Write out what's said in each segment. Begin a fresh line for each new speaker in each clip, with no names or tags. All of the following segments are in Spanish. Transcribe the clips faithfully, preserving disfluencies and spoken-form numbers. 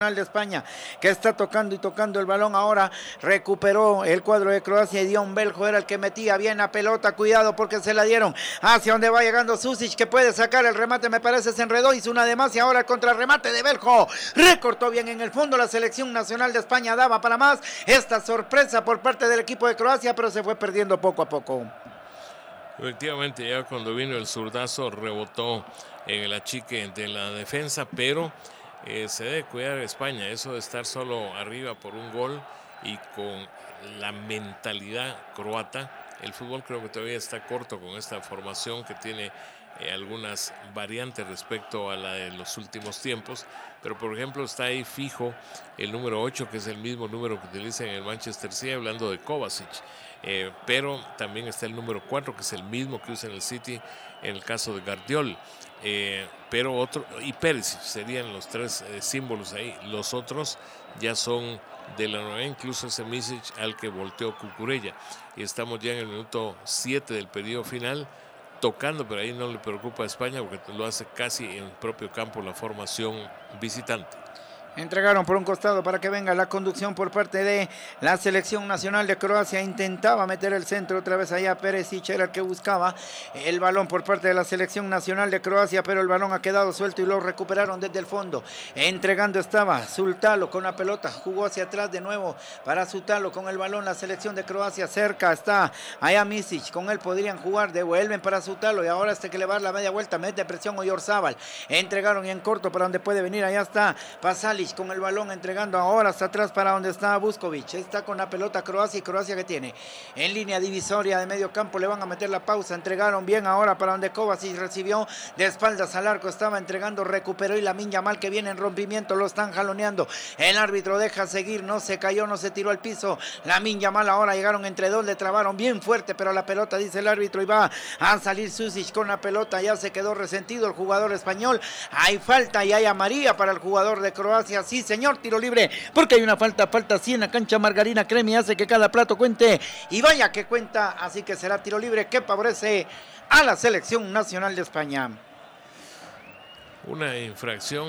de España, que está tocando y tocando el balón. Ahora recuperó el cuadro de Croacia y Dion Beljo era el que metía bien la pelota. Cuidado porque se la dieron hacia donde va llegando Susic, que puede sacar el remate, me parece se enredó, hizo una de más y ahora el contrarremate de Beljo recortó bien en el fondo. La selección nacional de España daba para más. Esta sorpresa por parte del equipo de Croacia, pero se fue perdiendo poco a poco.
Efectivamente, ya cuando vino el zurdazo rebotó en el achique de la defensa, pero eh, se debe cuidar España, eso de estar solo arriba por un gol y con la mentalidad croata. El fútbol creo que todavía está corto con esta formación que tiene eh, algunas variantes respecto a la de los últimos tiempos, pero por ejemplo está ahí fijo el número ocho, que es el mismo número que utiliza en el Manchester City, hablando de Kovacic. Eh, pero también está el número cuatro, que es el mismo que usa en el City en el caso de Guardiol, eh, pero otro, y Perisic serían los tres eh, símbolos ahí. Los otros ya son de la nueva, incluso ese Misic al que volteó Cucurella, y estamos ya en el minuto siete del periodo final, tocando, pero ahí no le preocupa a España porque lo hace casi en el propio campo la formación visitante.
Entregaron por un costado para que venga la conducción por parte de la selección nacional de Croacia. Intentaba meter el centro otra vez allá. Perisic era el que buscaba el balón por parte de la selección nacional de Croacia, pero el balón ha quedado suelto y lo recuperaron desde el fondo. Entregando estaba Sultalo con la pelota. Jugó hacia atrás de nuevo para Sultalo con el balón. La selección de Croacia cerca está allá Misic. Con él podrían jugar. Devuelven para Sultalo y ahora este que le va a dar la media vuelta. Mete presión Oyarzábal. Entregaron y en corto para donde puede venir. Allá está Pasalic con el balón, entregando ahora hasta atrás para donde está Vuskovic. Está con la pelota Croacia, y Croacia que tiene en línea divisoria de medio campo, le van a meter la pausa. Entregaron bien ahora para donde Kovacic recibió de espaldas al arco, estaba entregando, recuperó, y Lamine Yamal que viene en rompimiento, lo están jaloneando. El árbitro deja seguir, no se cayó, no se tiró al piso. Lamine Yamal ahora llegaron entre dos, le trabaron bien fuerte, pero la pelota, dice el árbitro, y va a salir Susic con la pelota. Ya se quedó resentido el jugador español. Hay falta y hay amarilla para el jugador de Croacia. Sí, señor, tiro libre, porque hay una falta, falta sí en la cancha. Margarina Cremi hace que cada plato cuente, y vaya que cuenta, así que será tiro libre que favorece a la selección nacional de España.
Una infracción,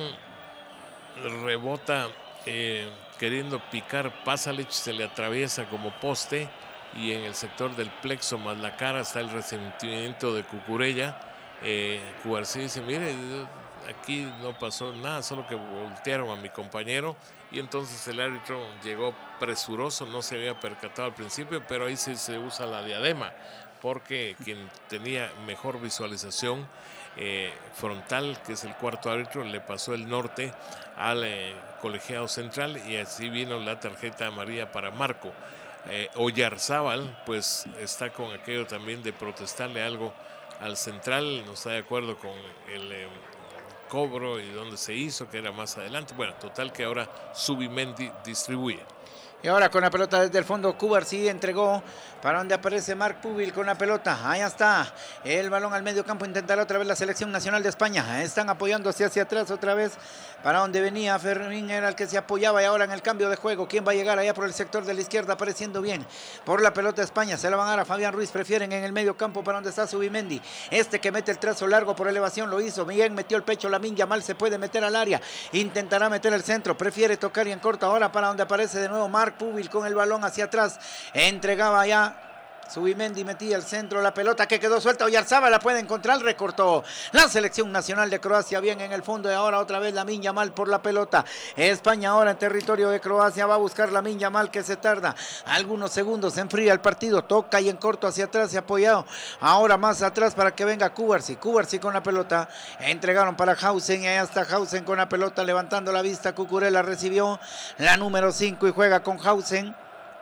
rebota eh, queriendo picar Pasalic, se le atraviesa como poste, y en el sector del plexo más la cara está el resentimiento de Cucurella. eh, Cubarsí dice, mire, aquí no pasó nada, solo que voltearon a mi compañero, y entonces el árbitro llegó presuroso, no se había percatado al principio, pero ahí sí se usa la diadema, porque quien tenía mejor visualización eh, frontal, que es el cuarto árbitro, le pasó el norte al eh, colegiado central, y así vino la tarjeta amarilla para Marco. eh, Oyarzábal pues está con aquello también de protestarle algo al central, no está de acuerdo con el eh, cobro y dónde se hizo, que era más adelante. Bueno, total que ahora Zubimendi distribuye.
Y ahora con la pelota desde el fondo, Cubarsí entregó para donde aparece Marc Pubil con la pelota. Ahí está el balón al medio campo. Intentará otra vez la selección nacional de España. Están apoyándose hacia atrás otra vez para donde venía Fermín, era el que se apoyaba. Y ahora en el cambio de juego, ¿quién va a llegar allá por el sector de la izquierda? Apareciendo bien por la pelota de España. Se la van a dar a Fabián Ruiz. Prefieren en el medio campo para donde está Zubimendi. Este que mete el trazo largo por elevación lo hizo. Bien metió el pecho. Lamine Yamal se puede meter al área. Intentará meter el centro. Prefiere tocar y en corto ahora para donde aparece de nuevo Marc Pubil con el balón hacia atrás. Entregaba ya Zubimendi, metía el centro, la pelota que quedó suelta. Oyarzábal la puede encontrar, recortó la selección nacional de Croacia bien en el fondo, y ahora otra vez Lamine Yamal por la pelota. España ahora en territorio de Croacia, va a buscar Lamine Yamal, que se tarda algunos segundos, se enfría el partido, toca y en corto hacia atrás, se ha apoyado ahora más atrás para que venga Cubarsí. Cubarsí con la pelota, entregaron para Hausen, y ahí está Hausen con la pelota levantando la vista. Cucurella recibió la número cinco y juega con Hausen.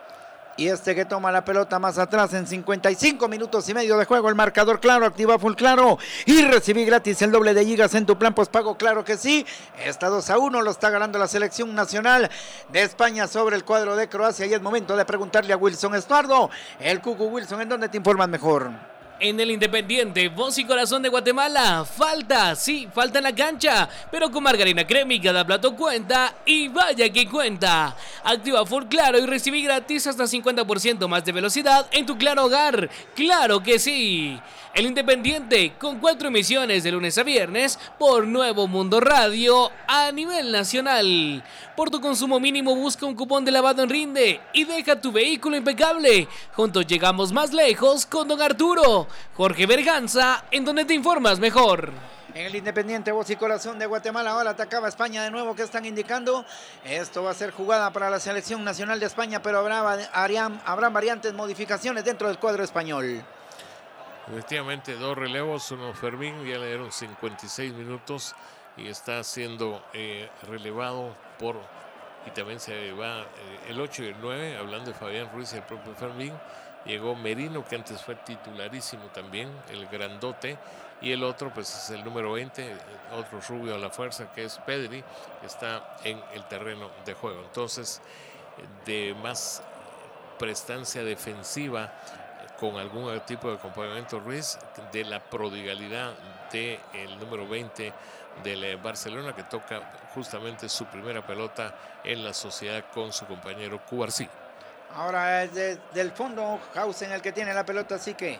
Y este que toma la pelota más atrás en cincuenta y cinco minutos y medio de juego. El marcador claro, activa full claro. Y recibí gratis el doble de gigas en tu plan postpago. Claro que sí. Está dos a uno, lo está ganando la selección nacional de España sobre el cuadro de Croacia. Y es momento de preguntarle a Wilson Estuardo, el Cucu. Wilson, ¿en dónde te informan mejor?
En el Independiente, voz y corazón de Guatemala, falta, sí, falta en la cancha, pero con margarina Cremi cada plato cuenta y vaya que cuenta. Activa Full Claro y recibí gratis hasta cincuenta por ciento más de velocidad en tu Claro Hogar. ¡Claro que sí! El Independiente, con cuatro emisiones de lunes a viernes por Nuevo Mundo Radio a nivel nacional. Por tu consumo mínimo busca un cupón de lavado en Rinde y deja tu vehículo impecable. Juntos llegamos más lejos con Don Arturo. Jorge Berganza, en donde te informas mejor.
En el Independiente, voz y corazón de Guatemala, ahora atacaba España de nuevo. ¿Qué están indicando? Esto va a ser jugada para la selección nacional de España, pero habrá, habrán, habrán variantes, modificaciones dentro del cuadro español.
Efectivamente, dos relevos, uno Fermín, ya le dieron cincuenta y seis minutos y está siendo eh, relevado por, y también se va eh, el ocho y el nueve, hablando de Fabián Ruiz y el propio Fermín. Llegó Merino, que antes fue titularísimo también, el grandote, y el otro pues es el número veinte, otro rubio a la fuerza, que es Pedri, que está en el terreno de juego. Entonces, de más prestancia defensiva, con algún tipo de acompañamiento Ruiz, de la prodigalidad del número veinte del Barcelona, que toca justamente su primera pelota en la sociedad con su compañero Cubarsí.
Ahora es de, del fondo Hausen el que tiene la pelota, así que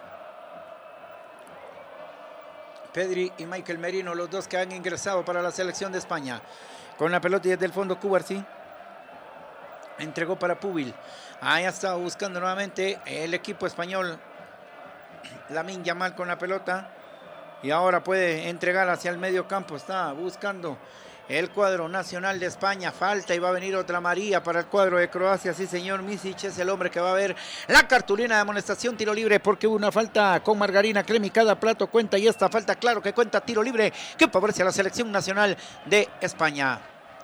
Pedri y Michael Merino, los dos que han ingresado para la selección de España. Con la pelota y desde el fondo Cubarsí entregó para Pubil. Ahí ha estado buscando nuevamente el equipo español. Lamine Yamal con la pelota. Y ahora puede entregar hacia el medio campo. Está buscando el cuadro nacional de España. Falta y va a venir otra María para el cuadro de Croacia. Sí, señor. Misic es el hombre que va a ver la cartulina de amonestación, tiro libre, porque hubo una falta con margarina Cremi. Cada plato cuenta y esta falta, claro que cuenta, tiro libre que favorece a la selección nacional de España.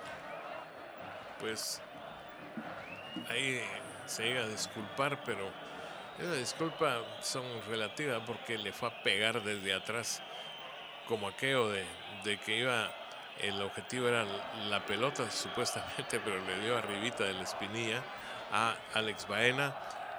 Pues ahí se llega a disculpar, pero esa disculpa son relativas porque le fue a pegar desde atrás, como aquello de, de que iba, el objetivo era la pelota supuestamente, pero le dio arribita de la espinilla a Alex Baena.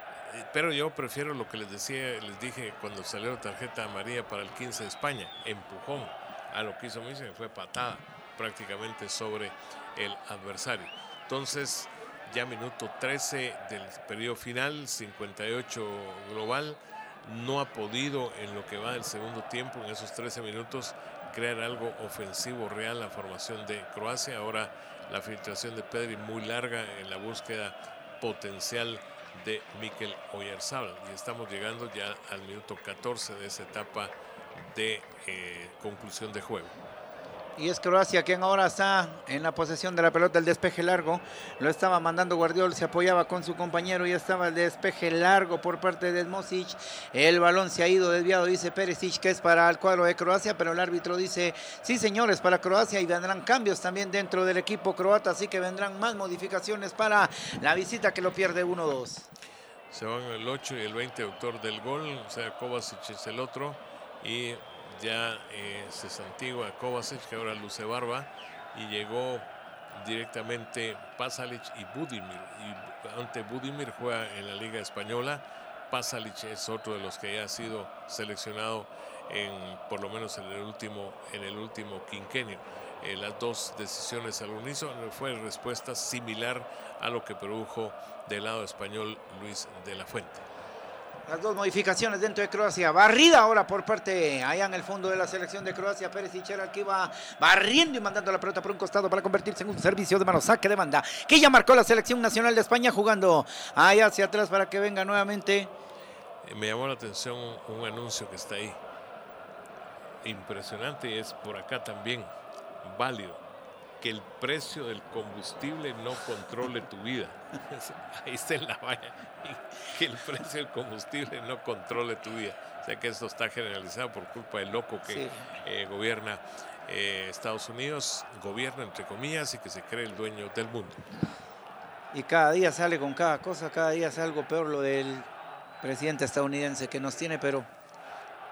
Pero yo prefiero lo que les decía, les dije cuando salió la tarjeta amarilla para el quince de España, empujón. A lo que hizo Messi fue patada prácticamente sobre el adversario. Entonces, ya minuto trece del periodo final, cincuenta y ocho global, no ha podido en lo que va del segundo tiempo, en esos trece minutos, crear algo ofensivo real la formación de Croacia. Ahora la filtración de Pedri muy larga en la búsqueda potencial de Mikel Oyarzabal. Y estamos llegando ya al minuto catorce de esa etapa de eh, conclusión de juego.
Y es Croacia quien ahora está en la posesión de la pelota, el despeje largo. Lo estaba mandando Guardiol, se apoyaba con su compañero y estaba el despeje largo por parte de Mosic. El balón se ha ido desviado, dice Perisic, que es para el cuadro de Croacia, pero el árbitro dice, sí señores, para Croacia, y vendrán cambios también dentro del equipo croata, así que vendrán más modificaciones para la visita que lo pierde uno dos.
Se van el ocho y el veinte, autor del gol, o sea, Kovacic es el otro, y ya eh, se santigua Kovacic, que ahora luce barba, y llegó directamente Pasalic y Budimir, y ante Budimir juega en la Liga Española. Pasalic es otro de los que ya ha sido seleccionado en, por lo menos en el último, en el último quinquenio. Eh, las dos decisiones al unísono fue respuesta similar a lo que produjo del lado español Luis de la Fuente.
Las dos modificaciones dentro de Croacia. Barrida ahora por parte allá en el fondo de la selección de Croacia. Perisic era el que iba barriendo y mandando la pelota por un costado para convertirse en un servicio de mano. Saque de banda que ya marcó la selección nacional de España, jugando allá hacia atrás para que venga nuevamente.
Eh, me llamó la atención un, un anuncio que está ahí. Impresionante, y es por acá también válido. Que el precio del combustible no controle tu vida. Ahí está en la valla. Que el precio del combustible no controle tu vida. O sea que esto está generalizado por culpa del loco que sí. eh, gobierna eh, Estados Unidos, gobierna entre comillas, y que se cree el dueño del mundo.
Y cada día sale con cada cosa, cada día es algo peor lo del presidente estadounidense que nos tiene, pero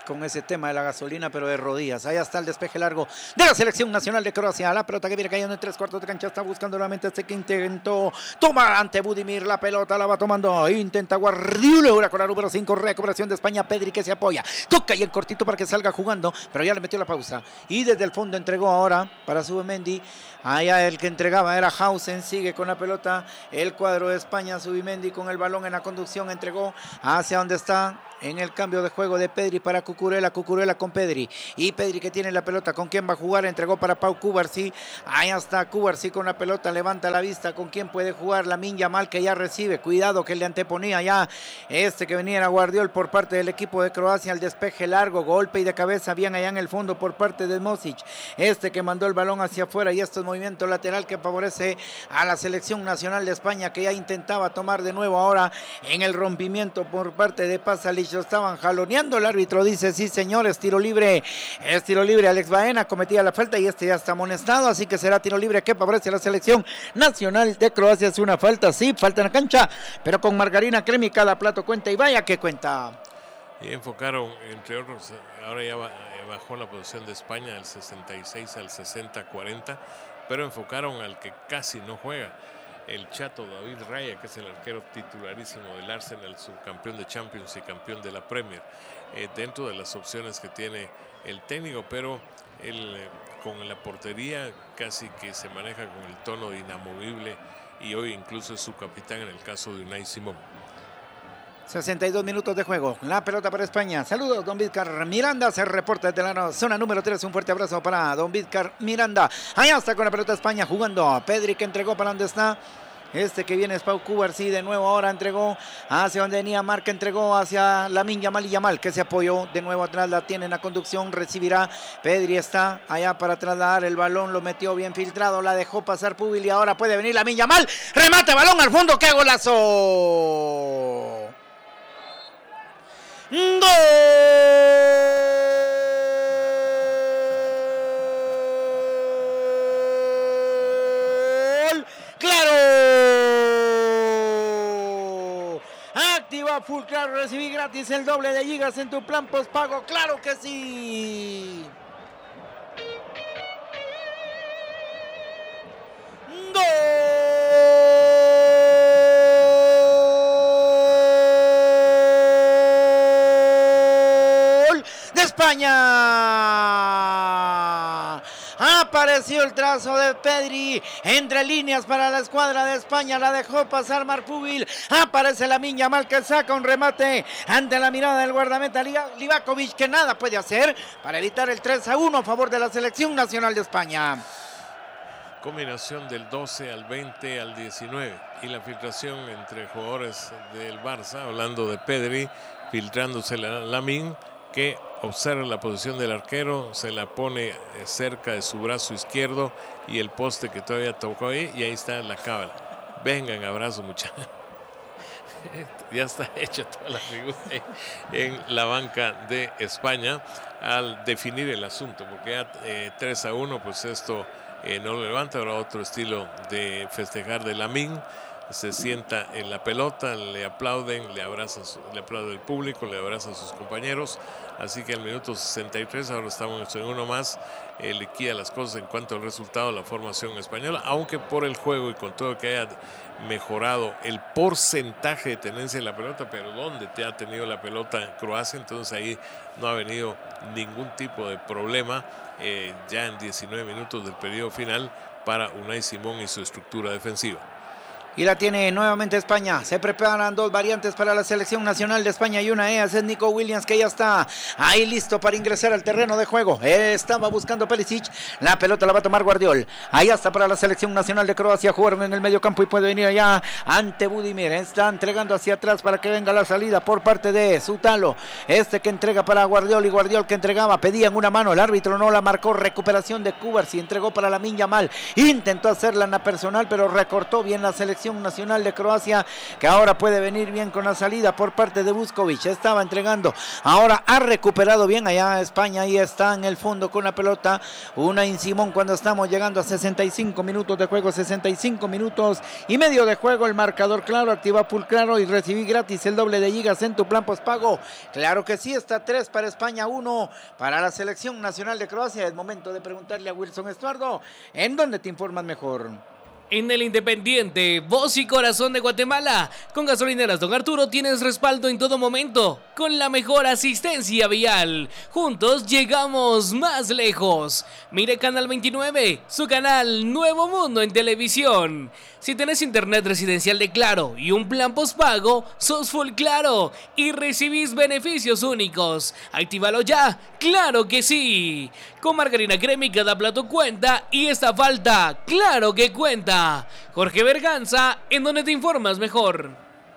con ese tema de la gasolina, pero de rodillas. Ahí está el despeje largo de la selección nacional de Croacia. La pelota que viene cayendo en tres cuartos de cancha. Está buscando nuevamente este que intentó tomar ante Budimir. La pelota la va tomando. Intenta Guardiola ahora con la número cinco. Recuperación de España. Pedri que se apoya. Toca ahí el cortito para que salga jugando, pero ya le metió la pausa. Y desde el fondo entregó ahora para Zubimendi. Allá el que entregaba era Hausen. Sigue con la pelota el cuadro de España. Zubimendi con el balón en la conducción. Entregó hacia donde está en el cambio de juego de Pedri para Cucurella. Cucurella con Pedri. Y Pedri que tiene la pelota. ¿Con quién va a jugar? Entregó para Pau Cubarsí. Ahí está Cubarsí con la pelota. Levanta la vista. ¿Con quién puede jugar? Lamine Yamal que ya recibe. Cuidado que le anteponía ya este que venía a Guardiol por parte del equipo de Croacia. El despeje largo. Golpe y de cabeza. Bien allá en el fondo por parte de Mosic. Este que mandó el balón hacia afuera. Y esto es movimiento lateral que favorece a la selección nacional de España, que ya intentaba tomar de nuevo ahora en el rompimiento por parte de Pasalic. Lo estaban jaloneando, el árbitro dice sí señores, tiro libre, es tiro libre. Alex Baena cometía la falta y este ya está amonestado, así que será tiro libre que favorece a la selección nacional de Croacia. Es una falta, sí, falta en la cancha, pero con margarina Cremi cada plato cuenta y vaya que cuenta.
Y enfocaron, entre otros, ahora ya bajó la posición de España del sesenta y seis al sesenta cuarenta, pero enfocaron al que casi no juega, el chato David Raya, que es el arquero titularísimo del Arsenal, subcampeón de Champions y campeón de la Premier, eh, dentro de las opciones que tiene el técnico, pero él eh, con la portería casi que se maneja con el tono de inamovible y hoy incluso es su capitán en el caso de Unai Simón.
sesenta y dos minutos de juego, la pelota para España. Saludos, don Vídcar Miranda, se reporta desde la zona número tres. Un fuerte abrazo para don Vídcar Miranda. Allá está con la pelota España jugando. Pedri que entregó para donde está este que viene es Pau Cubarsí. De nuevo ahora entregó hacia donde venía Marca, entregó hacia Lamine Yamal y Yamal que se apoyó de nuevo atrás, la tiene en la conducción, recibirá. Pedri está allá para trasladar el balón, lo metió bien filtrado, la dejó pasar Pubil y ahora puede venir Lamine Yamal. Remate, balón al fondo, ¡qué golazo! ¡Gol! ¡Claro! Activa Full Claro, recibí gratis el doble de gigas en tu plan postpago. ¡Claro que sí! ¡Gol! España. Apareció el trazo de Pedri entre líneas para la escuadra de España, la dejó pasar Marpubil. Aparece Lamine Yamal que saca un remate ante la mirada del guardameta Livakovic, que nada puede hacer para evitar el tres a uno a favor de la selección nacional de España.
Combinación del doce al veinte al diecinueve y la filtración entre jugadores del Barça, hablando de Pedri, filtrándose la Lamine, que observa la posición del arquero, se la pone cerca de su brazo izquierdo y el poste que todavía tocó ahí, y ahí está la cábala. Vengan, abrazo muchachos. Ya está hecha toda la figura en la banca de España al definir el asunto, porque ya eh, tres a uno, pues esto eh, no lo levanta. Ahora otro estilo de festejar de Lamine. Se sienta en la pelota, le aplauden, le abraza, le aplaude el público, le abraza a sus compañeros. Así que al minuto sesenta y tres, ahora estamos en uno más, eh, liquida las cosas en cuanto al resultado de la formación española, aunque por el juego y con todo que haya mejorado el porcentaje de tenencia en la pelota, pero ¿dónde te ha tenido la pelota Croacia? Entonces ahí no ha venido ningún tipo de problema eh, ya en diecinueve minutos del periodo final para Unai Simón y su estructura defensiva.
Y la tiene nuevamente España. Se preparan dos variantes para la selección nacional de España y una es Nico Williams, que ya está ahí listo para ingresar al terreno de juego. Estaba buscando Perisic. La pelota la va a tomar Guardiol. Ahí está para la selección nacional de Croacia. Jugaron en el medio campo y puede venir allá ante Budimir. Está entregando hacia atrás para que venga la salida por parte de Sutalo. Este que entrega para Guardiol y Guardiol que entregaba. Pedían una mano. El árbitro no la marcó. Recuperación de Cubarsí. Entregó para Lamine Yamal. Intentó hacerla en la personal, pero recortó bien la selección selección nacional de Croacia, que ahora puede venir bien con la salida por parte de Vuskovic. Estaba entregando, ahora ha recuperado bien allá España, ahí está en el fondo con la pelota Unai Simón cuando estamos llegando a sesenta y cinco minutos de juego, sesenta y cinco minutos y medio de juego. El marcador claro, activa full claro y recibí gratis el doble de gigas en tu plan postpago. Claro que sí, está tres para España, uno para la selección nacional de Croacia. Es momento de preguntarle a Wilson Estuardo, ¿en dónde te informas mejor?
En el Independiente, voz y corazón de Guatemala. Con Gasolineras Don Arturo tienes respaldo en todo momento, con la mejor asistencia vial. Juntos llegamos más lejos. Mire Canal veintinueve, su canal Nuevo Mundo en televisión. Si tenés internet residencial de Claro y un plan postpago, sos full Claro y recibís beneficios únicos. Actívalo ya, claro que sí. Con margarina crema y cada plato cuenta y esta falta, claro que cuenta. Jorge Berganza, ¿en dónde te informas mejor?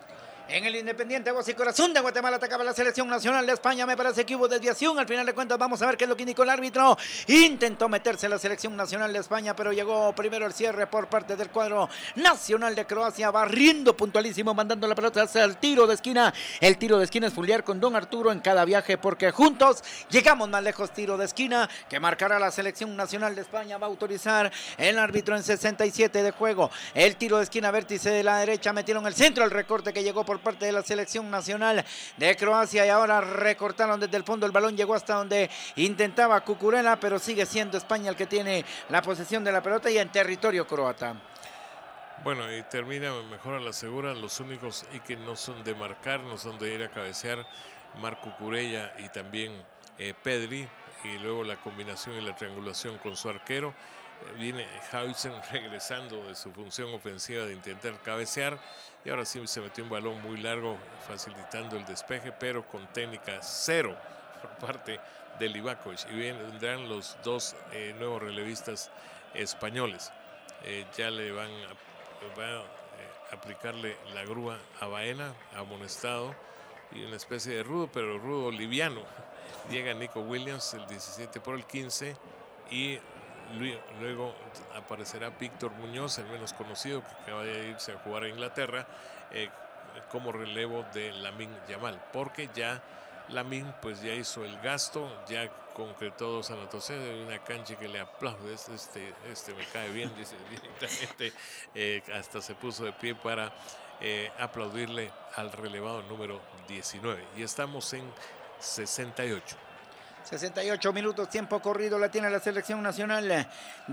En el Independiente, voz y corazón de Guatemala, atacaba la selección nacional de España. Me parece que hubo desviación. Al final de cuentas, vamos a ver qué es lo que indicó el árbitro. Intentó meterse la selección nacional de España, pero llegó primero el cierre por parte del cuadro nacional de Croacia, barriendo puntualísimo, mandando la pelota hacia el tiro de esquina. El tiro de esquina es fulear con Don Arturo en cada viaje, porque juntos llegamos más lejos. Tiro de esquina que marcará la selección nacional de España. Va a autorizar el árbitro en sesenta y siete de juego. El tiro de esquina, vértice de la derecha, metieron el centro, el recorte que llegó por parte de la selección nacional de Croacia y ahora recortaron desde el fondo. El balón llegó hasta donde intentaba Cucurella, pero sigue siendo España el que tiene la posesión de la pelota y en territorio croata.
Bueno, y termina mejor a la segura. Los únicos y que no son de marcar, no son de ir a cabecear, Marco Cucurella y también eh, Pedri, y luego la combinación y la triangulación con su arquero. Viene Hausen regresando de su función ofensiva de intentar cabecear y ahora sí se metió un balón muy largo facilitando el despeje, pero con técnica cero por parte de Livakovic. Y vendrán los dos eh, nuevos relevistas españoles. Eh, ya le van a, van a eh, aplicarle la grúa a Baena, amonestado, y una especie de rudo, pero rudo liviano. Llega Nico Williams, el diecisiete por el quince, y luego aparecerá Víctor Muñoz, el menos conocido, que acaba de irse a jugar a Inglaterra, eh, como relevo de Lamine Yamal, porque ya Lamine pues ya hizo el gasto, ya concretó dos anotaciones en una cancha que le aplaude. Este, este me cae bien, dice directamente, eh, hasta se puso de pie para eh, aplaudirle al relevado número diecinueve. Y estamos en sesenta y ocho.
sesenta y ocho minutos, tiempo corrido, la tiene la selección nacional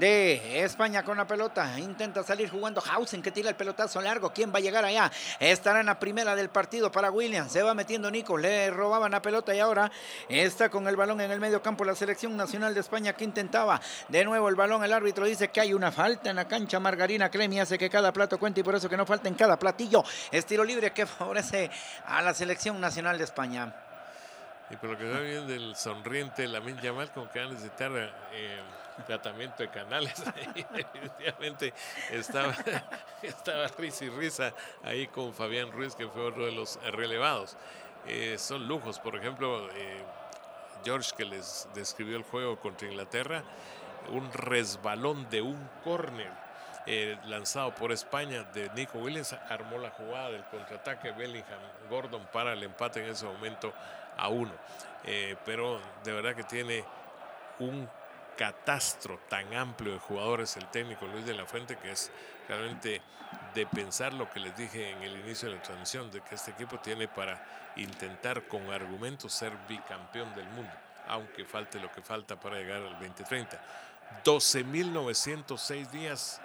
de España con la pelota. Intenta salir jugando Hausen, que tira el pelotazo largo. ¿Quién va a llegar allá? Estará en la primera del partido para Williams. Se va metiendo Nico, le robaban la pelota y ahora está con el balón en el medio campo la selección nacional de España, que intentaba de nuevo el balón. El árbitro dice que hay una falta en la cancha. Margarina Cremi hace que cada plato cuente y por eso que no falta en cada platillo. Es tiro libre que favorece a la selección nacional de España.
Y por lo que se bien del sonriente Lamine Yamal, como que van a necesitar eh, tratamiento de canales. Ahí definitivamente estaba, estaba risa y risa ahí con Fabián Ruiz, que fue otro de los relevados. Eh, son lujos, por ejemplo, eh, George, que les describió el juego contra Inglaterra, un resbalón de un córner eh, lanzado por España de Nico Williams, armó la jugada del contraataque. Bellingham, Gordon para el empate en ese momento a uno, eh, pero de verdad que tiene un catastro tan amplio de jugadores el técnico Luis de la Fuente, que es realmente de pensar lo que les dije en el inicio de la transmisión, de que este equipo tiene para intentar con argumentos ser bicampeón del mundo, aunque falte lo que falta para llegar al veinte treinta. doce mil novecientos seis días,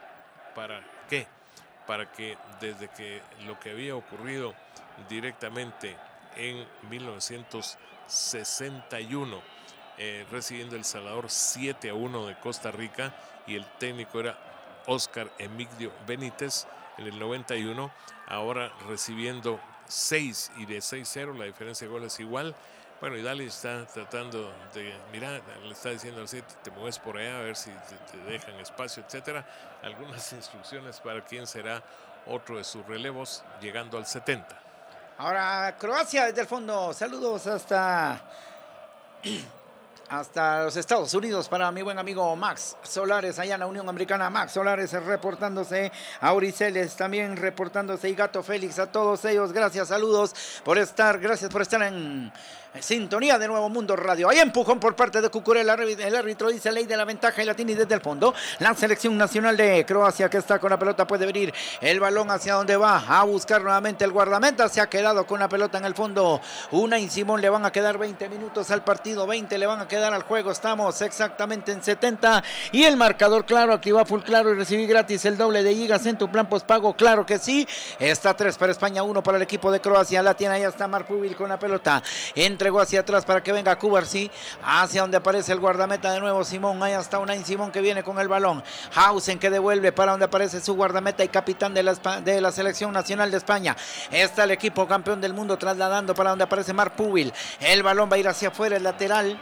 ¿para qué? Para que desde que lo que había ocurrido directamente en mil novecientos sesenta y uno, eh, recibiendo El Salvador siete a uno de Costa Rica, y el técnico era Oscar Emigdio Benítez en el noventa y uno, ahora recibiendo seis y de seis cero, la diferencia de goles igual. Bueno, y Dali está tratando de, mira, le está diciendo al City, te mueves por allá a ver si te, te dejan espacio, etcétera. Algunas instrucciones para quién será otro de sus relevos, llegando al setenta.
Ahora Croacia desde el fondo, saludos hasta hasta los Estados Unidos para mi buen amigo Max Solares, allá en la Unión Americana. Max Solares reportándose, Auriceles también reportándose, y Gato Félix, a todos ellos, gracias, saludos por estar, gracias por estar en sintonía de Nuevo Mundo Radio. Hay empujón por parte de Cucurella, el árbitro dice ley de la ventaja y la tiene desde el fondo. La selección nacional de Croacia que está con la pelota, puede venir el balón hacia donde va a buscar nuevamente el guardameta, se ha quedado con la pelota en el fondo. Unai Simón, le van a quedar veinte minutos al partido, veinte le van a quedar al juego, estamos exactamente en setenta y el marcador claro, activa full claro y recibí gratis el doble de gigas en tu plan postpago, claro que sí. Está tres para España, uno para el equipo de Croacia, la tiene, ahí está Mark Pubil con la pelota, entregó hacia atrás para que venga Cubarsí, hacia donde aparece el guardameta de nuevo Simón, ahí está Unai Simón que viene con el balón, Hausen que devuelve para donde aparece su guardameta y capitán de la, de la selección nacional de España. Está el equipo campeón del mundo trasladando para donde aparece Mark Pubil, el balón va a ir hacia afuera, el lateral.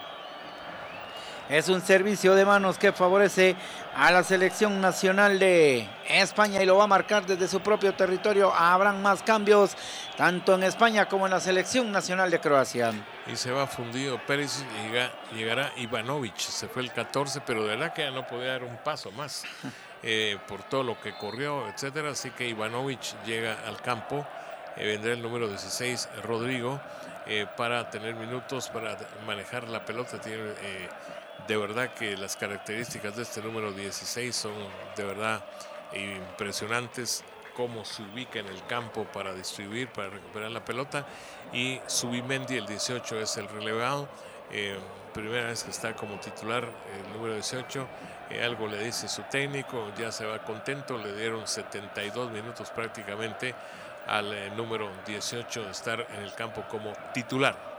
Es un servicio de manos que favorece a la selección nacional de España y lo va a marcar desde su propio territorio. Habrán más cambios tanto en España como en la selección nacional de Croacia.
Y se va fundido Pérez, llega, llegará Ivanovic, se fue el catorce, pero de verdad que ya no podía dar un paso más eh, por todo lo que corrió, etcétera. Así que Ivanovic llega al campo, eh, vendrá el número dieciséis, Rodrigo, eh, para tener minutos, para manejar la pelota. Tiene eh, de verdad que las características de este número dieciséis son de verdad impresionantes, cómo se ubica en el campo para distribuir, para recuperar la pelota. Y Subimendi, el dieciocho, es el relevado, eh, primera vez que está como titular el número dieciocho. Eh, algo le dice su técnico, ya se va contento, le dieron setenta y dos minutos prácticamente al eh, número dieciocho de estar en el campo como titular.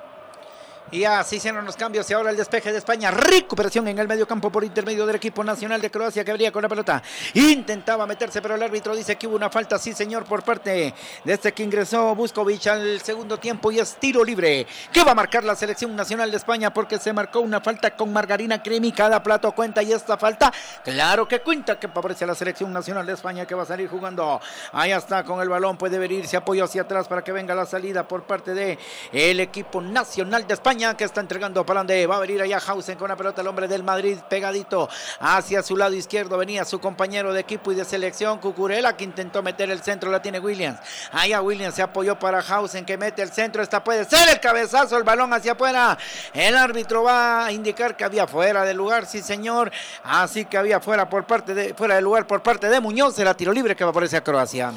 Y así hicieron los cambios y ahora el despeje de España. Recuperación en el medio campo por intermedio del equipo nacional de Croacia que abría con la pelota. Intentaba meterse, pero el árbitro dice que hubo una falta, sí señor, por parte de este que ingresó Vuskovic al segundo tiempo y es tiro libre que va a marcar la selección nacional de España porque se marcó una falta con margarina cremi. Cada plato cuenta y esta falta, claro que cuenta, que favorece a la selección nacional de España que va a salir jugando. Ahí está con el balón, puede venir, se apoyó hacia atrás para que venga la salida por parte de el equipo nacional de España que está entregando para donde va a venir allá Hausen con la pelota, el hombre del Madrid pegadito hacia su lado izquierdo, venía su compañero de equipo y de selección Cucurella que intentó meter el centro, la tiene Williams, allá Williams se apoyó para Hausen que mete el centro, esta puede ser el cabezazo, el balón hacia afuera, el árbitro va a indicar que había fuera de lugar, sí señor, así que había fuera por parte de fuera de lugar por parte de Muñoz, era tiro libre que va a aparecer a Croacia.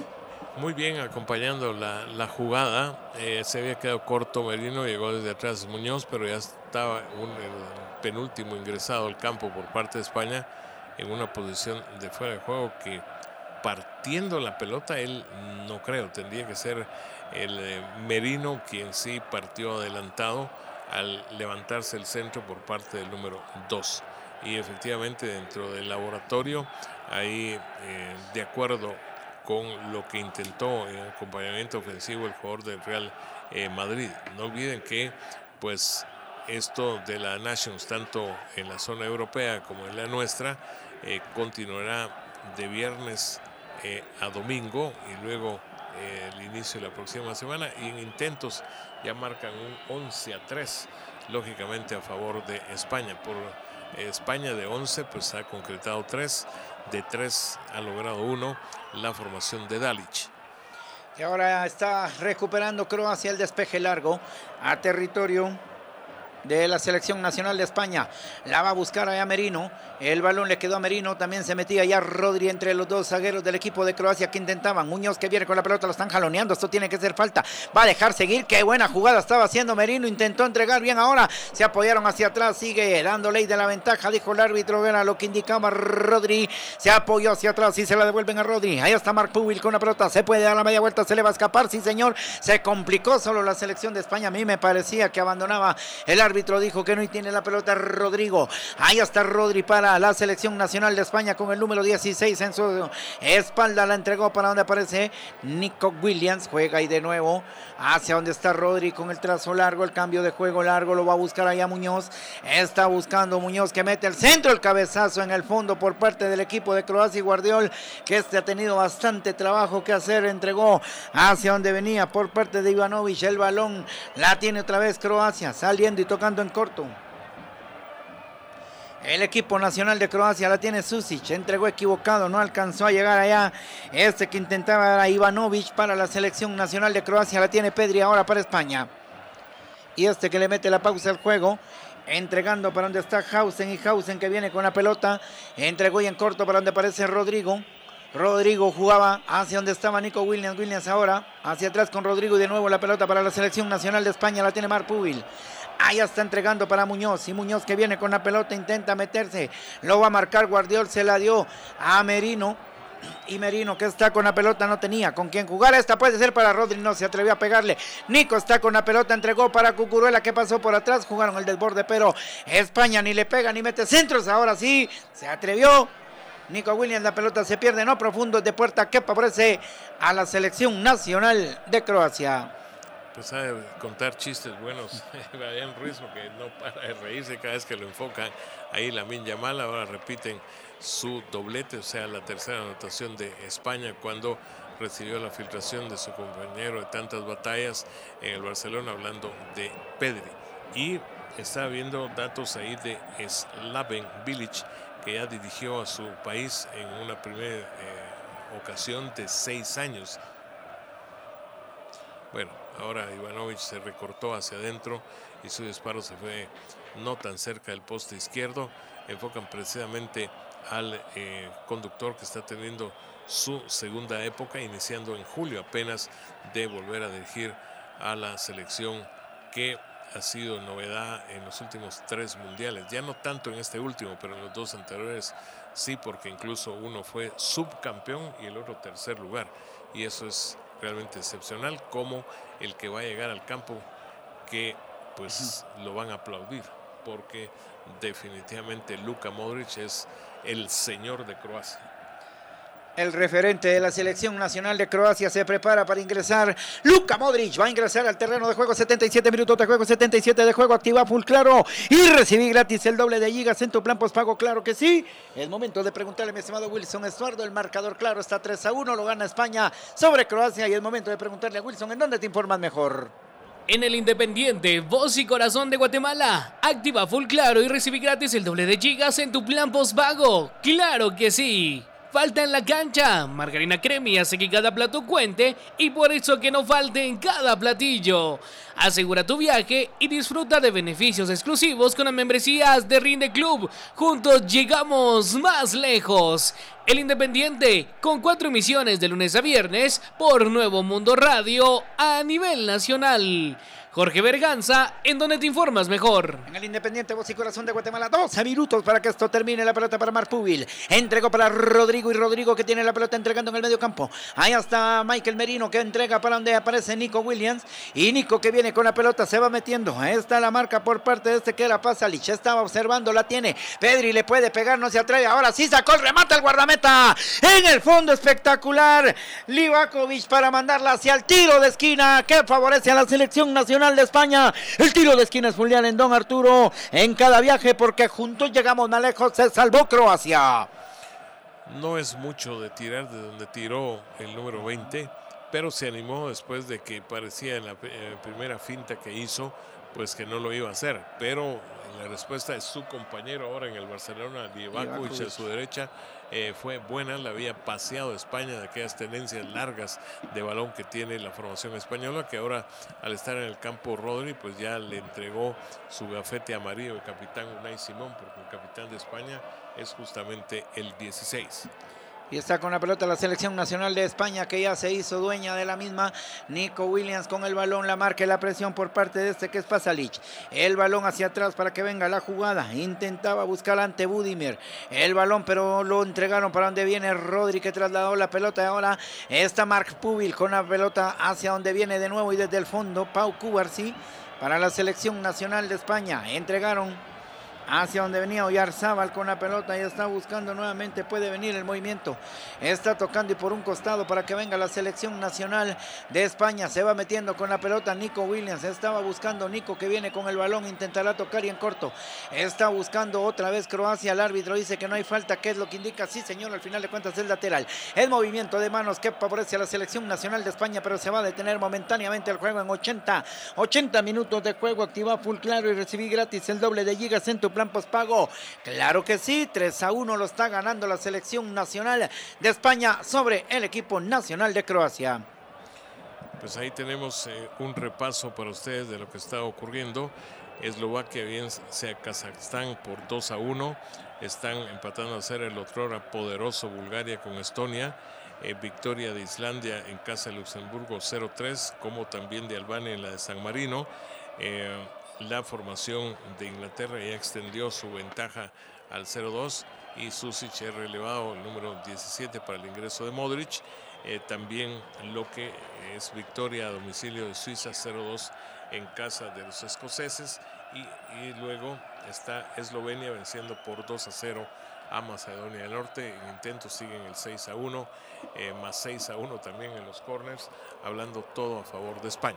Muy bien acompañando la, la jugada, eh, se había quedado corto Merino, llegó desde atrás Muñoz, pero ya estaba un, el penúltimo ingresado al campo por parte de España en una posición de fuera de juego que partiendo la pelota, él no creo, tendría que ser el eh, Merino quien sí partió adelantado al levantarse el centro por parte del número dos. Y efectivamente dentro del laboratorio, ahí eh, de acuerdo con lo que intentó en acompañamiento ofensivo el jugador del Real eh, Madrid. No olviden que pues esto de la Nations, tanto en la zona europea como en la nuestra, eh, continuará de viernes eh, a domingo y luego eh, el inicio de la próxima semana, y en intentos ya marcan un once a tres, lógicamente a favor de España. Por eh, España de once pues ha concretado tres, de tres ha logrado uno, la formación de Dalic.
Y ahora está recuperando Croacia el despeje largo a territorio de la selección nacional de España. La va a buscar allá Merino. El balón le quedó a Merino. También se metía ya Rodri entre los dos zagueros del equipo de Croacia que intentaban. Muñoz que viene con la pelota, lo están jaloneando. Esto tiene que ser falta. Va a dejar seguir. Qué buena jugada estaba haciendo Merino. Intentó entregar bien ahora. Se apoyaron hacia atrás. Sigue dando ley de la ventaja. Dijo el árbitro. Era lo que indicaba Rodri. Se apoyó hacia atrás y se la devuelven a Rodri. Ahí está Mark Pubil con la pelota. Se puede dar la media vuelta. Se le va a escapar. Sí, señor. Se complicó solo la selección de España. A mí me parecía que abandonaba el árbitro. árbitro dijo que no tiene la pelota Rodrigo. Ahí está Rodri para la selección nacional de España con el número dieciséis en su espalda. La entregó para donde aparece Nico Williams. Juega ahí de nuevo hacia donde está Rodri con el trazo largo, el cambio de juego largo. Lo va a buscar allá Muñoz. Está buscando Muñoz que mete el centro, el cabezazo en el fondo por parte del equipo de Croacia y Guardiol, que este ha tenido bastante trabajo que hacer. Entregó hacia donde venía por parte de Ivanovic. El balón la tiene otra vez Croacia, saliendo y tocando en corto. El equipo nacional de Croacia la tiene Susic, entregó equivocado, no alcanzó a llegar allá. Este que intentaba era Ivanovic para la selección nacional de Croacia, la tiene Pedri ahora para España. Y este que le mete la pausa al juego, entregando para donde está Hausen, y Hausen que viene con la pelota, entregó y en corto para donde aparece Rodrigo. Rodrigo jugaba hacia donde estaba Nico Williams, Williams ahora hacia atrás con Rodrigo y de nuevo la pelota para la selección nacional de España, la tiene Marc Pubil. Ahí está entregando para Muñoz, y Muñoz que viene con la pelota, intenta meterse, lo va a marcar Guardiol, se la dio a Merino, y Merino que está con la pelota no tenía con quién jugar. Esta puede ser para Rodri, no se atrevió a pegarle. Nico está con la pelota, entregó para Cucuruela que pasó por atrás, jugaron el desborde, pero España ni le pega ni mete centros. Ahora sí, se atrevió Nico Williams, la pelota se pierde, no profundo de puerta que favorece a la selección nacional de Croacia.
Pues sabe contar chistes buenos Brian Ruiz, porque no para de reírse cada vez que lo enfocan. Ahí Lamine Yamal, ahora repiten su doblete, o sea, la tercera anotación de España cuando recibió la filtración de su compañero de tantas batallas en el Barcelona, hablando de Pedri. Y está viendo datos ahí de Slaven Bilic, que ya dirigió a su país en una primera eh, ocasión de seis años. Bueno, ahora Ivanovic se recortó hacia adentro y su disparo se fue no tan cerca del poste izquierdo. Enfocan precisamente al eh, conductor que está teniendo su segunda época, iniciando en julio apenas, de volver a dirigir a la selección que ha sido novedad en los últimos tres mundiales. Ya no tanto en este último, pero en los dos anteriores sí, porque incluso uno fue subcampeón y el otro tercer lugar. Y eso es realmente excepcional, como el que va a llegar al campo, que pues lo van a aplaudir, porque definitivamente Luka Modric es el señor de Croacia.
El referente de la selección nacional de Croacia se prepara para ingresar. Luka Modric va a ingresar al terreno de juego. setenta y siete minutos de juego, setenta y siete de juego. Activa full claro y recibí gratis el doble de gigas en tu plan postpago. Claro que sí. Es momento de preguntarle a mi estimado Wilson Estuardo. El marcador claro está tres a uno. Lo gana España sobre Croacia. Y es momento de preguntarle a Wilson, ¿en dónde te informas mejor?
En el Independiente, voz y corazón de Guatemala. Activa full claro y recibí gratis el doble de gigas en tu plan postpago. Claro que sí. Falta en la cancha. Margarina Cremi hace que cada plato cuente y por eso que no falte en cada platillo. Asegura tu viaje y disfruta de beneficios exclusivos con las membresías de Rinde Club. Juntos llegamos más lejos. El Independiente, con cuatro emisiones de lunes a viernes por Nuevo Mundo Radio a nivel nacional. Jorge Berganza, ¿en dónde te informas mejor?
En el Independiente, voz y corazón de Guatemala, doce minutos para que esto termine. La pelota para Marc Pubil, entregó para Rodrigo, y Rodrigo que tiene la pelota entregando en el medio campo. Ahí está Michael Merino que entrega para donde aparece Nico Williams, y Nico que viene con la pelota, se va metiendo. Ahí está la marca por parte de este que la pasa Lich, estaba observando, la tiene Pedri, le puede pegar, no se atreve, ahora sí sacó el remate al guardameta, en el fondo espectacular, Livakovic para mandarla hacia el tiro de esquina que favorece a la selección nacional de España. El tiro de esquina es Julián en Don Arturo en cada viaje, porque juntos llegamos más lejos. Se salvó Croacia.
No es mucho de tirar de donde tiró el número veinte, pero se animó después de que parecía en la eh, primera finta que hizo, pues que no lo iba a hacer. Pero la respuesta de su compañero ahora en el Barcelona, Livakovic, a su derecha, eh, fue buena. La había paseado España de aquellas tendencias largas de balón que tiene la formación española, que ahora al estar en el campo Rodri, pues ya le entregó su gafete amarillo al capitán Unai Simón, porque el capitán de España es justamente el dieciséis.
Y está con la pelota la selección nacional de España, que ya se hizo dueña de la misma. Nico Williams con el balón, la marca y la presión por parte de este que es Pasalic. El balón hacia atrás para que venga la jugada. Intentaba buscar ante Budimir el balón, pero lo entregaron para donde viene Rodri, que trasladó la pelota. Y ahora está Marc Pubil con la pelota hacia donde viene de nuevo, y desde el fondo Pau Cubarsí para la selección nacional de España. Entregaron hacia donde venía Oyarzábal con la pelota y está buscando nuevamente, puede venir el movimiento, está tocando y por un costado para que venga la selección nacional de España. Se va metiendo con la pelota Nico Williams, estaba buscando Nico, que viene con el balón, intentará tocar y en corto, está buscando otra vez Croacia. El árbitro dice que no hay falta, que es lo que indica, sí señor, al final de cuentas es lateral. El movimiento de manos que favorece a la selección nacional de España, pero se va a detener momentáneamente el juego en ochenta minutos de juego. Activa full claro y recibí gratis el doble de gigas en tu plan postpago. Claro que sí, tres a uno lo está ganando la selección nacional de España sobre el equipo nacional de Croacia.
Pues ahí tenemos eh, un repaso para ustedes de lo que está ocurriendo. Eslovaquia vence a Kazajstán por dos a uno. Están empatando a ser el otrora poderoso Bulgaria con Estonia. Eh, victoria de Islandia en casa de Luxemburgo cero tres, como también de Albania en la de San Marino. Eh, la formación de Inglaterra ya extendió su ventaja al cero dos y Susic es relevado el número diecisiete para el ingreso de Modric. Eh, también lo que es victoria a domicilio de Suiza cero dos en casa de los escoceses y, y luego está Eslovenia venciendo por dos a cero a Macedonia del Norte. En intentos siguen el seis a uno, eh, más seis a uno también en los corners, hablando todo a favor de España.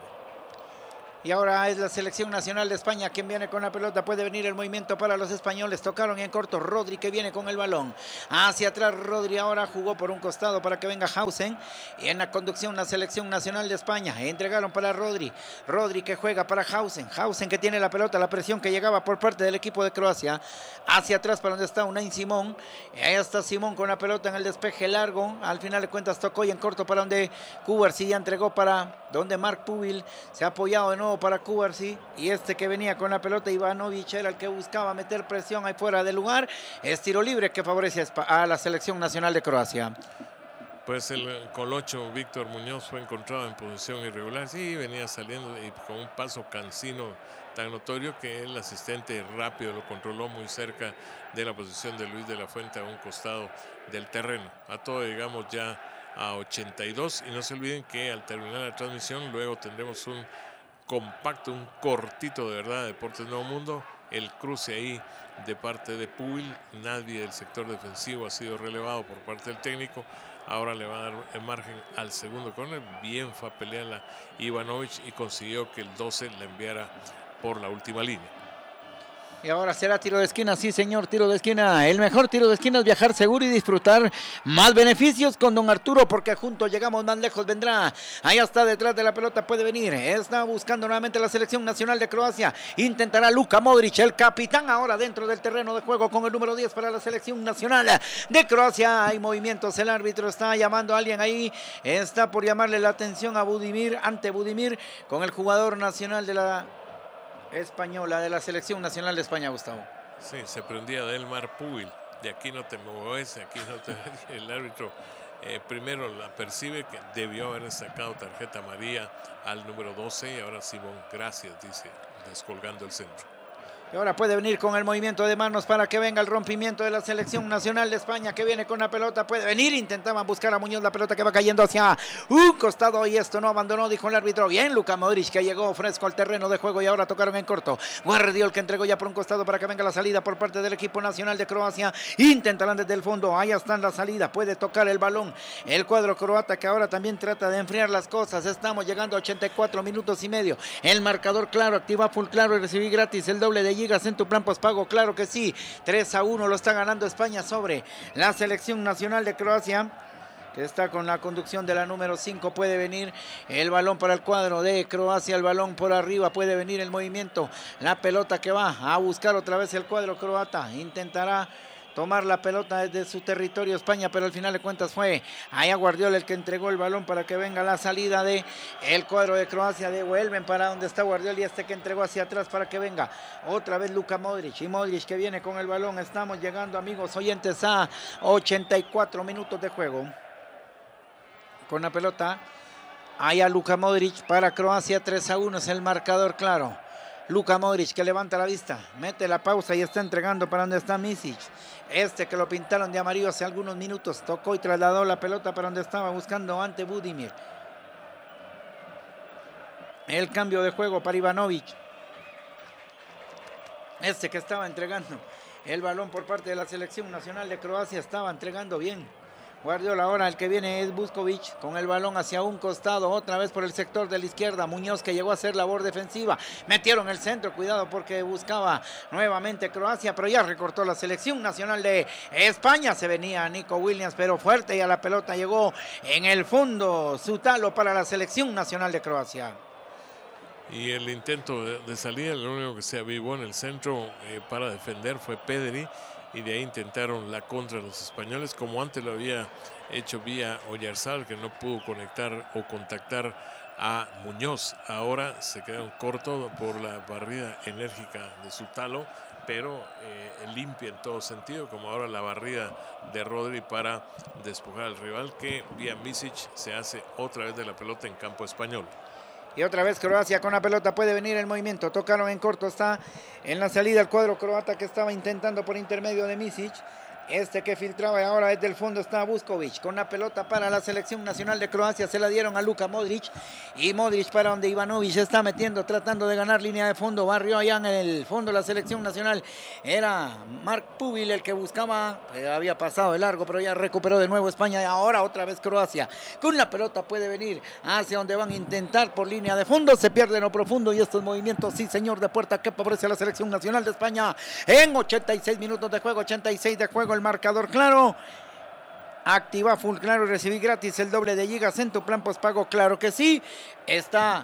Y ahora es la selección nacional de España quien viene con la pelota. Puede venir el movimiento para los españoles. Tocaron en corto. Rodri que viene con el balón. Hacia atrás Rodri ahora jugó por un costado para que venga Hausen. Y en la conducción la selección nacional de España. Entregaron para Rodri. Rodri que juega para Hausen. Hausen que tiene la pelota. La presión que llegaba por parte del equipo de Croacia. Hacia atrás para donde está Unai Simón. Y ahí está Simón con la pelota en el despeje largo. Al final de cuentas tocó y en corto para donde Cubarsí ya entregó para donde Mark Pubil se ha apoyado de nuevo para Cubarsí, y este que venía con la pelota Ivanovic era el que buscaba meter presión ahí fuera del lugar. Es tiro libre que favorece a la selección nacional de Croacia.
Pues el colocho Víctor Muñoz fue encontrado en posición irregular, sí, venía saliendo y con un paso cansino tan notorio que el asistente rápido lo controló muy cerca de la posición de Luis de la Fuente a un costado del terreno. A todo digamos ya a ochenta y dos, y no se olviden que al terminar la transmisión luego tendremos un compacto, un cortito de verdad de Deportes Nuevo Mundo, el cruce ahí de parte de Pubil. Nadie del sector defensivo ha sido relevado por parte del técnico. Ahora le va a dar el margen al segundo córner. Bien fue a pelearla Ivanovic y consiguió que el doce la enviara por la última línea.
Y ahora será tiro de esquina, sí señor, tiro de esquina. El mejor tiro de esquina es viajar seguro y disfrutar más beneficios con don Arturo, porque juntos llegamos más lejos, vendrá. Ahí está detrás de la pelota, puede venir. Está buscando nuevamente la selección nacional de Croacia. Intentará Luka Modric, el capitán ahora dentro del terreno de juego con el número diez para la selección nacional de Croacia. Hay movimientos, el árbitro está llamando a alguien ahí. Está por llamarle la atención a Budimir, ante Budimir, con el jugador nacional de la española de la selección nacional de España, Gustavo.
Sí, se prendía de Elmar Pubil. De aquí no te mueves, aquí no te... El árbitro eh, primero la percibe que debió haber sacado tarjeta amarilla al número doce y ahora Simón, gracias, dice, descolgando el centro.
Y ahora puede venir con el movimiento de manos para que venga el rompimiento de la selección nacional de España, que viene con la pelota, puede venir, intentaban buscar a Muñoz, la pelota que va cayendo hacia un costado y esto no abandonó, dijo el árbitro. Bien, Luka Modric que llegó fresco al terreno de juego y ahora tocaron en corto. Guardiol que entregó ya por un costado para que venga la salida por parte del equipo nacional de Croacia. Intentarán desde el fondo, ahí está en la salida, puede tocar el balón el cuadro croata, que ahora también trata de enfriar las cosas. Estamos llegando a ochenta y cuatro minutos y medio. El marcador claro, activa full claro y recibí gratis el doble de gigas en tu plan postpago, claro que sí. tres a uno lo está ganando España sobre la selección nacional de Croacia, que está con la conducción de la número cinco. Puede venir el balón para el cuadro de Croacia, el balón por arriba, puede venir el movimiento, la pelota que va a buscar otra vez el cuadro croata, intentará tomar la pelota desde su territorio España, pero al final de cuentas fue allá Guardiola el que entregó el balón para que venga la salida de el cuadro de Croacia. Devuelven para donde está Guardiola y este que entregó hacia atrás para que venga otra vez Luka Modric, y Modric que viene con el balón. Estamos llegando, amigos oyentes, a ochenta y cuatro minutos de juego. Con la pelota allá Luka Modric para Croacia, tres a uno es el marcador claro. Luka Modric que levanta la vista, mete la pausa y está entregando para donde está Misic. Este que lo pintaron de amarillo hace algunos minutos, tocó y trasladó la pelota para donde estaba buscando ante Budimir. El cambio de juego para Ivanovic. Este que estaba entregando el balón por parte de la selección nacional de Croacia, estaba entregando bien. Guardiola ahora, el que viene es Vuskovic con el balón hacia un costado, otra vez por el sector de la izquierda. Muñoz que llegó a hacer labor defensiva, metieron el centro, cuidado porque buscaba nuevamente Croacia, pero ya recortó la selección nacional de España. Se venía Nico Williams, pero fuerte, y a la pelota llegó en el fondo Zutalo para la selección nacional de Croacia.
Y el intento de, de salida, lo único que se avivó en el centro eh, para defender fue Pedri, y de ahí intentaron la contra de los españoles, como antes lo había hecho vía Oyarzabal, que no pudo conectar o contactar a Muñoz. Ahora se quedaron cortos por la barrida enérgica de Sutalo, pero eh, limpia en todo sentido, como ahora la barrida de Rodri para despojar al rival, que vía Misic se hace otra vez de la pelota en campo español.
Y otra vez Croacia con la pelota, puede venir el movimiento, tocaron en corto, está en la salida el cuadro croata que estaba intentando por intermedio de Misic. Este que filtraba y ahora desde el fondo está Vuskovic con la pelota para la selección nacional de Croacia. Se la dieron a Luka Modric y Modric para donde Ivanovic se está metiendo, tratando de ganar línea de fondo. Barrió allá en el fondo la selección nacional. Era Mark Pubil el que buscaba, eh, había pasado de largo, pero ya recuperó de nuevo España. Y ahora otra vez Croacia con la pelota, puede venir hacia donde van a intentar por línea de fondo. Se pierde en lo profundo y estos movimientos, sí señor, de puerta que favorece a la selección nacional de España en ochenta y seis minutos de juego, ochenta y seis de juego. El marcador claro, activa full claro y recibí gratis el doble de gigas en tu plan postpago, claro que sí. Está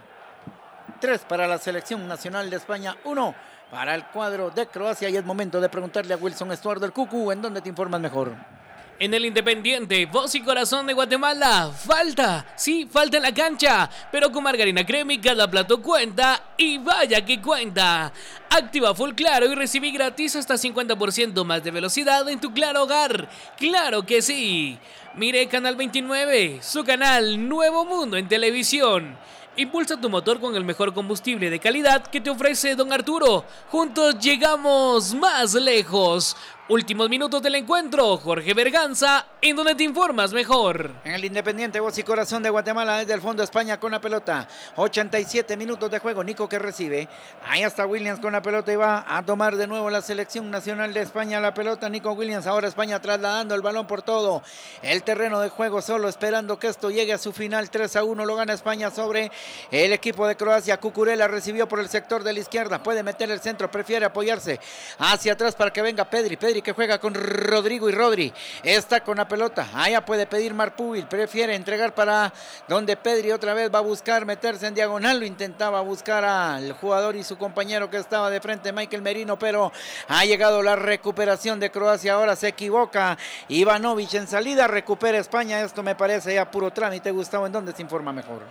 tres para la selección nacional de España, uno para el cuadro de Croacia, y es momento de preguntarle a Wilson Estuardo el Cucu, ¿en dónde te informas mejor?
En el Independiente, voz y corazón de Guatemala, falta, sí, falta en la cancha, pero con margarina Cremi cada plato cuenta, y vaya que cuenta. Activa full claro y recibí gratis hasta cincuenta por ciento más de velocidad en tu Claro Hogar, claro que sí. Mire Canal veintinueve, su canal Nuevo Mundo en televisión. Impulsa tu motor con el mejor combustible de calidad que te ofrece Don Arturo. Juntos llegamos más lejos. Últimos minutos del encuentro, Jorge Berganza, en donde te informas mejor.
En el Independiente, voz y corazón de Guatemala, desde el fondo España con la pelota. ochenta y siete minutos de juego, Nico que recibe. Ahí está Williams con la pelota y va a tomar de nuevo la selección nacional de España la pelota. Nico Williams, ahora España trasladando el balón por todo el terreno de juego, solo esperando que esto llegue a su final. tres a uno lo gana España sobre el equipo de Croacia. Cucurella recibió por el sector de la izquierda, puede meter el centro, prefiere apoyarse hacia atrás para que venga Pedri. Pedri que juega con Rodrigo, y Rodri está con la pelota. Allá puede pedir Mark Pubil, prefiere entregar para donde Pedri otra vez va a buscar meterse en diagonal. Lo intentaba buscar al jugador y su compañero que estaba de frente, Michael Merino, pero ha llegado la recuperación de Croacia. Ahora se equivoca Ivanovic en salida, recupera España. Esto me parece ya puro trámite. Gustavo, ¿en dónde se informa mejor?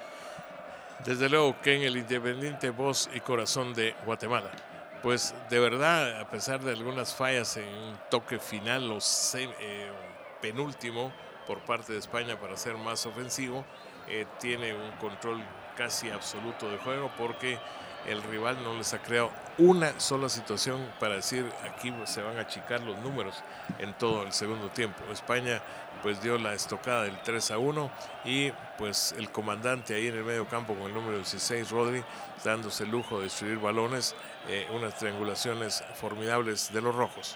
Desde luego que en el Independiente, voz y corazón de Guatemala. Pues de verdad, a pesar de algunas fallas en un toque final, los eh, penúltimo por parte de España para ser más ofensivo, eh, tiene un control casi absoluto de juego, porque el rival no les ha creado una sola situación para decir aquí se van a achicar los números en todo el segundo tiempo. España pues dio la estocada del tres a uno, y pues el comandante ahí en el medio campo con el número dieciséis, Rodri, dándose el lujo de destruir balones, eh, unas triangulaciones formidables de los rojos.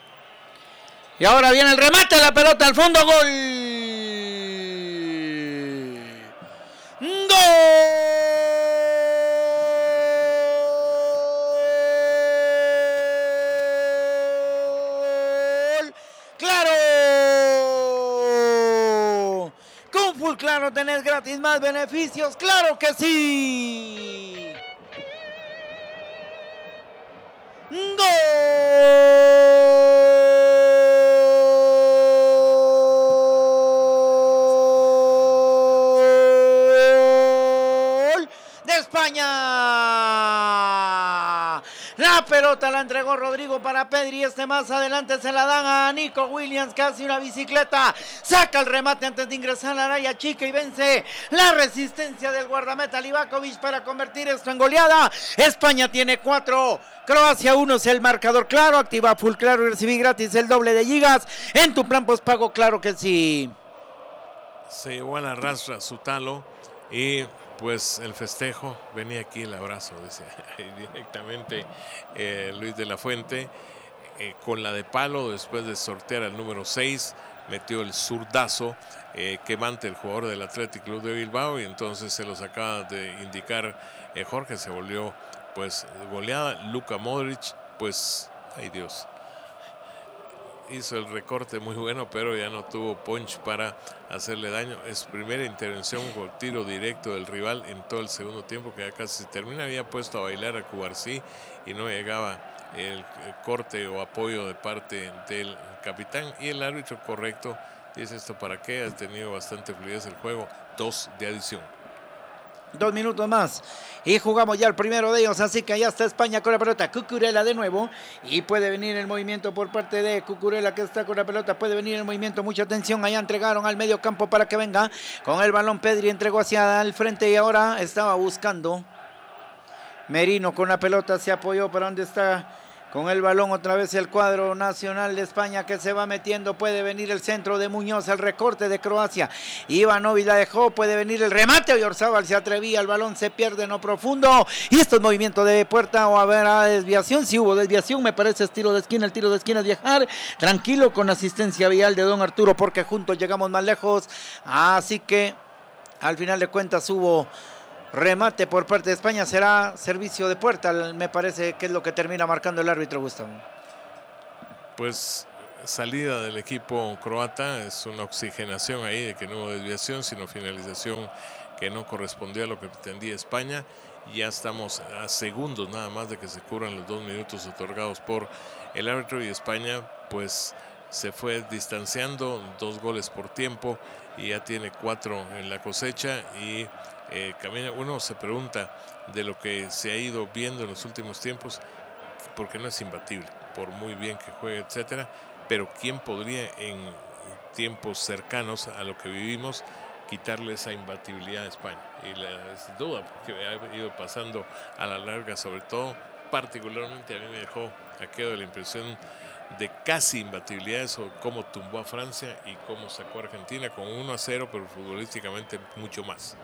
Y ahora viene el remate, la pelota al fondo, gol. ¡Gol! ¡Claro! Con Full Claro tenés gratis más beneficios, ¡claro que sí! ¡Gol! España. La pelota la entregó Rodrigo para Pedri. Este más adelante se la dan a Nico Williams, casi una bicicleta. Saca el remate antes de ingresar a la raya chica y vence la resistencia del guardameta Livakovic para convertir esto en goleada. España tiene cuatro, Croacia uno. Es el marcador claro. Activa Full Claro y recibí gratis el doble de gigas en tu plan postpago, claro que sí.
Se llevó a la rastra Sutalo y pues el festejo, venía aquí el abrazo, dice directamente eh, Luis de la Fuente, eh, con la de palo, después de sortear al número seis, metió el zurdazo eh, que mante el jugador del Athletic Club de Bilbao, y entonces se los acaba de indicar eh, Jorge, se volvió pues goleada. Luka Modric, pues, ay Dios, hizo el recorte muy bueno, pero ya no tuvo punch para hacerle daño. Es su primera intervención con tiro directo del rival en todo el segundo tiempo, que ya casi se termina. Había puesto a bailar a Cubarsí y no llegaba el, el corte o apoyo de parte del capitán. Y el árbitro correcto dice: esto para qué, ha tenido bastante fluidez el juego, dos de adición.
Dos minutos más y jugamos ya el primero de ellos, así que ya está España con la pelota. Cucurella de nuevo y puede venir el movimiento por parte de Cucurella, que está con la pelota, puede venir el movimiento, mucha atención, allá entregaron al medio campo para que venga con el balón. Pedri entregó hacia el frente y ahora estaba buscando Merino con la pelota, se apoyó para donde está con el balón otra vez el cuadro nacional de España, que se va metiendo. Puede venir el centro de Muñoz, el recorte de Croacia. Ivanovic la dejó, puede venir el remate. Oyarzábal se atrevía, el balón se pierde en lo profundo. Y esto es movimiento de puerta o habrá desviación. Si hubo desviación, me parece es tiro de esquina. El tiro de esquina es viajar tranquilo con asistencia vial de don Arturo, porque juntos llegamos más lejos. Así que al final de cuentas hubo remate por parte de España. Será servicio de puerta, me parece que es lo que termina marcando el árbitro, Gustavo.
Pues salida del equipo croata, es una oxigenación ahí de que no hubo desviación, sino finalización que no correspondió a lo que pretendía España. Ya estamos a segundos nada más de que se cubran los dos minutos otorgados por el árbitro, y España pues se fue distanciando, dos goles por tiempo, y ya tiene cuatro en la cosecha. Y eh, camina, uno se pregunta de lo que se ha ido viendo en los últimos tiempos, porque no es imbatible, por muy bien que juegue, etcétera, pero ¿quién podría en tiempos cercanos a lo que vivimos quitarle esa imbatibilidad a España? Y la es duda, porque ha ido pasando a la larga, sobre todo, particularmente a mí me dejó aquello de la impresión de casi imbatibilidad, eso, cómo tumbó a Francia y cómo sacó a Argentina con uno a cero, pero futbolísticamente mucho más.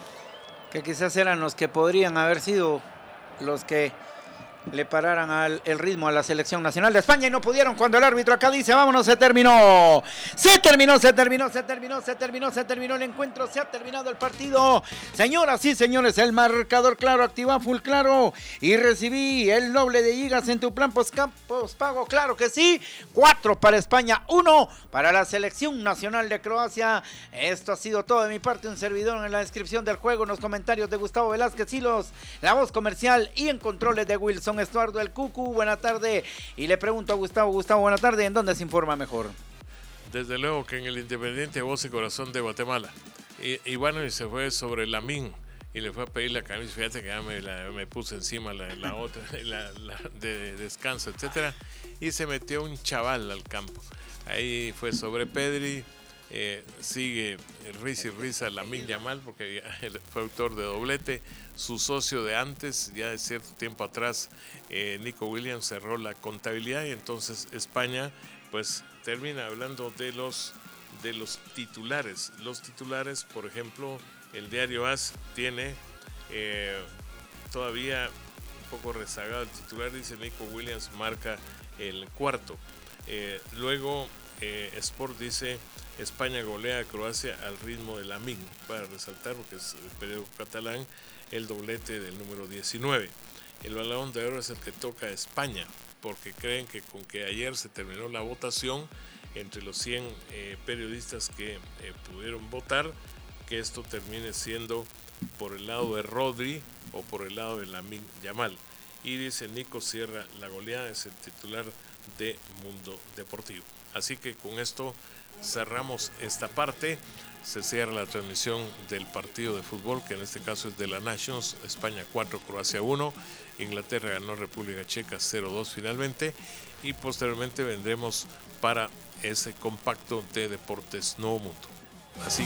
Que quizás eran los que podrían haber sido los que le pararan al, el ritmo a la selección nacional de España, y no pudieron cuando el árbitro acá dice: vámonos, se terminó, se terminó, se terminó, se terminó, se terminó, se terminó el encuentro, se ha terminado el partido. Señoras y señores, el marcador claro, activa full claro, y recibí el doble de gigas en tu plan postpago, claro que sí, cuatro para España, uno para la selección nacional de Croacia. Esto ha sido todo de mi parte, un servidor en la descripción del juego, en los comentarios de Gustavo Velázquez Silos, la voz comercial, y en controles de Wilson Estuardo el Cucu. Buena tarde, y le pregunto a Gustavo, Gustavo, buena tarde, ¿en dónde se informa mejor?
Desde luego que en el Independiente Voz y Corazón de Guatemala. Y, y bueno, y se fue sobre Lamín y le fue a pedir la camisa, fíjate que ya me, la, me puse encima la, la otra, la, la de descanso, etcétera, y se metió un chaval al campo. Ahí fue sobre Pedri, eh, sigue risa y risa Lamine Yamal, porque fue autor de doblete. Su socio de antes, ya de cierto tiempo atrás, eh, Nico Williams, cerró la contabilidad, y entonces España pues termina hablando de los, de los titulares. Los titulares, por ejemplo, el diario A S tiene eh, todavía un poco rezagado el titular, dice: Nico Williams marca el cuarto. Eh, luego eh, Sport dice: España golea a Croacia al ritmo de Lamine, para resaltar, porque es el periódico catalán, el doblete del número diecinueve. El Balón de Oro es el que toca a España, porque creen que con que ayer se terminó la votación entre los cien eh, periodistas que eh, pudieron votar, que esto termine siendo por el lado de Rodri o por el lado de Lamine Yamal. Y dice: Nico cierra la goleada, es el titular de Mundo Deportivo. Así que con esto cerramos esta parte. Se cierra la transmisión del partido de fútbol, que en este caso es de la Nations. España cuatro, Croacia uno. Inglaterra ganó República Checa cero dos finalmente. Y posteriormente vendremos para ese compacto de Deportes Nuevo Mundo. Así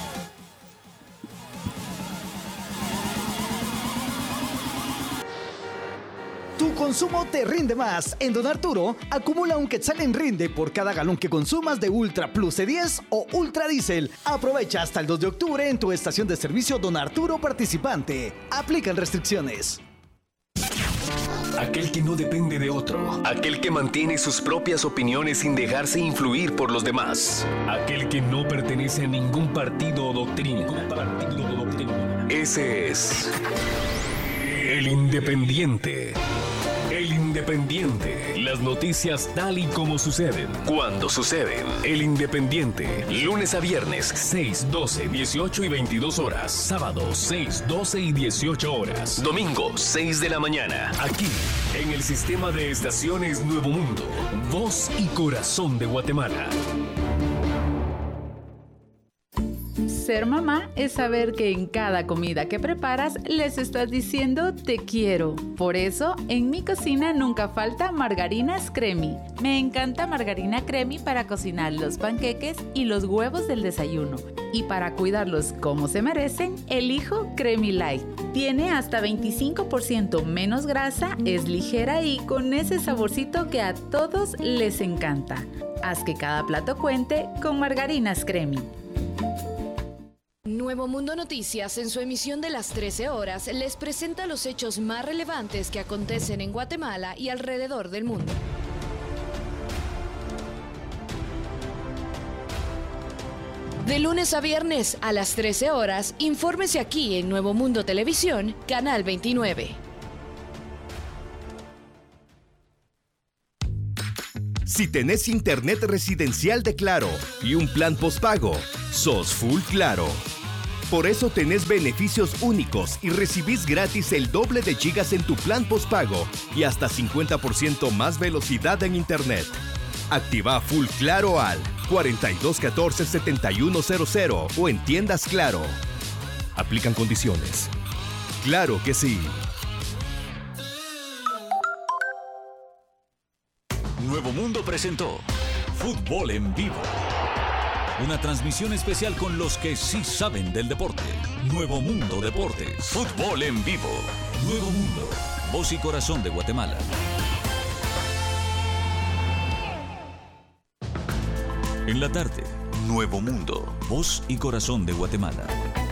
tu consumo te rinde más. En Don Arturo, acumula un quetzal en rinde por cada galón que consumas de Ultra Plus C diez o Ultra Diesel. Aprovecha hasta el dos de octubre en tu estación de servicio Don Arturo participante. Aplican restricciones.
Aquel que no depende de otro. Aquel que mantiene sus propias opiniones sin dejarse influir por los demás. Aquel que no pertenece a ningún partido o doctrina. Ningún partido o doctrina. Ese es el Independiente. El Independiente. Independiente. Las noticias tal y como suceden, cuando suceden. El Independiente. Lunes a viernes, seis, doce, dieciocho y veintidós horas. Sábado, seis, doce y dieciocho horas. Domingo, seis de la mañana. Aquí, en el sistema de estaciones Nuevo Mundo. Voz y corazón de Guatemala.
Ser mamá es saber que en cada comida que preparas les estás diciendo te quiero. Por eso, en mi cocina nunca falta Margarinas Cremi. Me encanta Margarina Cremi para cocinar los panqueques y los huevos del desayuno. Y para cuidarlos como se merecen, elijo Cremi Light. Tiene hasta veinticinco por ciento menos grasa, es ligera y con ese saborcito que a todos les encanta. Haz que cada plato cuente con Margarinas Cremi.
Nuevo Mundo Noticias, en su emisión de las trece horas, les presenta los hechos más relevantes que acontecen en Guatemala y alrededor del mundo. De lunes a viernes a las trece horas, infórmese aquí en Nuevo Mundo Televisión, Canal veintinueve.
Si tenés internet residencial de Claro y un plan postpago, sos full Claro. Por eso tenés beneficios únicos y recibís gratis el doble de gigas en tu plan postpago y hasta cincuenta por ciento más velocidad en internet. Activa Full Claro al cuarenta y dos catorce setenta y uno cero cero o en tiendas Claro. Aplican condiciones. Claro que sí.
Nuevo Mundo presentó Fútbol en Vivo. Una transmisión especial con los que sí saben del deporte. Nuevo Mundo Deportes. Fútbol en Vivo. Nuevo Mundo. Voz y corazón de Guatemala. En la tarde, Nuevo Mundo. Voz y corazón de Guatemala.